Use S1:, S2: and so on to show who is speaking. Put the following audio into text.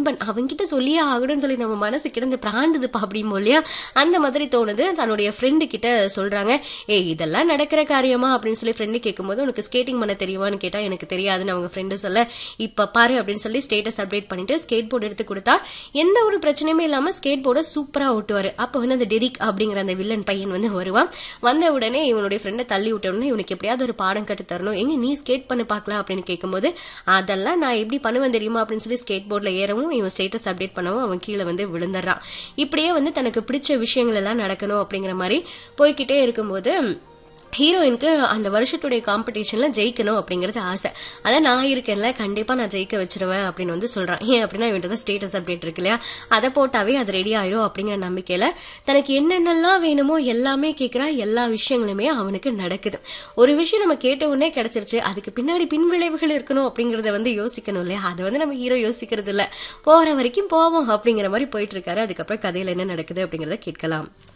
S1: நண்பன் அவன்கிட்ட சொல்லியே ஆகணும்னு சொல்லி நம்ம மனசு கிடந்து பிராண்டுதுப்பா அப்படிமோ இல்லையா, அந்த மாதிரி தோணுது. தன்னுடைய ஃப்ரெண்டு கிட்ட சொல்றாங்க, இதெல்லாம் நடக்கிற காரியமா அப்படின்னு சொல்லி ஃப்ரெண்டு கேட்கும்போது, உனக்கு ஸ்கேட்டிங் பண்ண தெரியுமான்னு கேட்டா எனக்கு தெரியாதுன்னு அவங்க ஃப்ரெண்டு சொல்ல, இப்ப பாரு அப்படின்னு சொல்லி ஸ்டேட்டஸ் அப்டேட் பண்ணிட்டு ஸ்கேட் போர்டு எடுத்து கொடுத்தா எந்த ஒரு பிரச்சனையுமே இல்லாம ஸ்கேட் போர்டை சூப்பரா ஓட்டுவாரு. அப்ப அந்த டெரிக் அப்படிங்கிற அந்த வில்லன் பையன் வருவான். வந்த உடனே இவனுடைய ஃப்ரெண்டை தள்ளி விட்ட உடனே இவனுக்கு எப்படியாவது ஒரு பாடம் கட்டு தரணும், எங்க நீ ஸ்கேட் பண்ண பாக்கலாம் அப்படின்னு கேட்கும்போது, அதெல்லாம் நான் எப்படி பண்ணுவேன் தெரியுமா அப்படின்னு சொல்லி ஸ்கேட் போர்ட்ல ஏறவும் இவன் ஸ்டேட்டஸ் அப்டேட் பண்ணவும் அவன் கீழே விழுந்துடுறான். இப்படியே தனக்கு பிடிச்ச விஷயங்கள் எல்லாம் நடக்கணும் அப்படிங்கிற மாதிரி போய்கிட்டே இருக்கும்போது ஹீரோயினுக்கு அந்த வருஷத்துடைய காம்படிஷன்ல ஜெயிக்கணும் அப்படிங்கறது ஆசை. அதான் நான் இருக்கேன்ல, கண்டிப்பா நான் ஜெயிக்க வச்சிருவேன் அப்படின்னு சொல்றான். ஏன் அப்படின்னா இவன்ட்டு ஸ்டேட்டஸ் அப்டேட் இருக்கு இல்லையா, அதை போட்டாவே அது ரெடி ஆயிரும் அப்படிங்கிற நம்பிக்கையில தனக்கு என்னென்னலாம் வேணுமோ எல்லாமே கேட்கிறா. எல்லா விஷயங்களுமே அவனுக்கு நடக்குது. ஒரு விஷயம் நம்ம கேட்ட உடனே கிடைச்சிருச்சு, அதுக்கு பின்னாடி பின் விளைவுகள் இருக்கணும் அப்படிங்கறத யோசிக்கணும் இல்லையா, அதை நம்ம ஹீரோ யோசிக்கிறது இல்ல. போற வரைக்கும் போவோம் அப்படிங்கிற மாதிரி போயிட்டு இருக்காரு. அதுக்கப்புறம் கதையில என்ன நடக்குது அப்படிங்கறத கேட்கலாம்.